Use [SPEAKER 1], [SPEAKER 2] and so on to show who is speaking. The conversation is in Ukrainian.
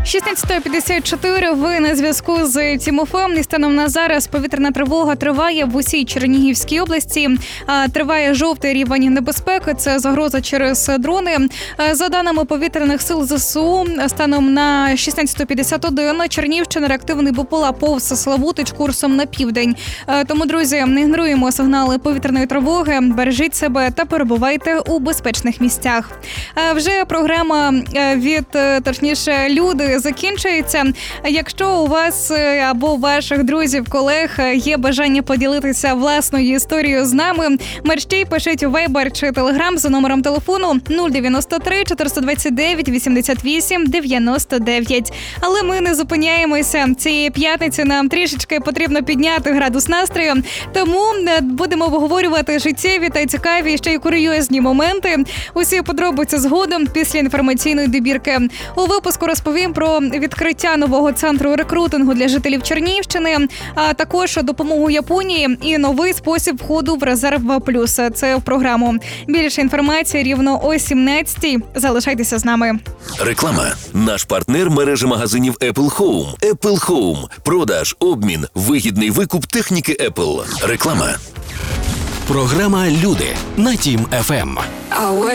[SPEAKER 1] 16:54, ви на зв'язку з Тімофеєм. І станом на зараз повітряна тривога триває в усій Чернігівській області. Триває жовтий рівень небезпеки, це загроза через дрони. За даними повітряних сил ЗСУ, станом на 16:51 Чернігівщина реактивний БПЛА повз Славутич курсом на південь. Тому, друзі, не ігноруємо сигнали повітряної тривоги, бережіть себе та перебувайте у безпечних місцях. Вже програма точніше, люди закінчується. Якщо у вас або у ваших друзів, колег є бажання поділитися власною історією з нами, мерщій пишіть у Viber чи Telegram за номером телефону 093 429 88 99. Але ми не зупиняємося. Цієї п'ятниці нам трішечки потрібно підняти градус настрою, тому будемо обговорювати життєві та цікаві, ще й курйозні моменти. Усі подробиці згодом після інформаційної добірки. У випуску розповім про відкриття нового центру рекрутингу для жителів Чернігівщини, а також допомогу Японії і новий спосіб входу в резерв плюс. Це в програму. Більше інформації рівно о 17:00. Залишайтеся з нами.
[SPEAKER 2] Реклама. Наш партнер – мережа магазинів Apple Home. Apple Home. Продаж, обмін, вигідний викуп техніки Apple. Реклама.
[SPEAKER 3] Програма «Люди» на Тім ФМ.